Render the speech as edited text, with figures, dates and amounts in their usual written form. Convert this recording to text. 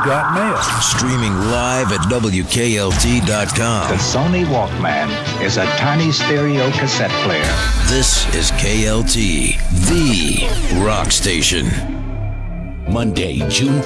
got mail. Streaming live at WKLT.com. The Sony Walkman is a tiny stereo cassette player. This is KLT, the rock station. Monday, June